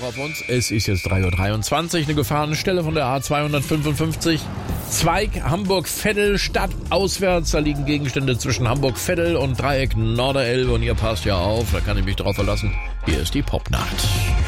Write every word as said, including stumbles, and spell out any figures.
auf uns. Es ist jetzt drei Uhr dreiundzwanzig, eine Gefahrenstelle von der A zweihundertfünfundfünfzig. Zweig Hamburg-Veddel, Stadt auswärts. Da liegen Gegenstände zwischen Hamburg-Veddel und Dreieck Norderelbe. Und ihr passt ja auf, da kann ich mich drauf verlassen. Hier ist die Popnacht.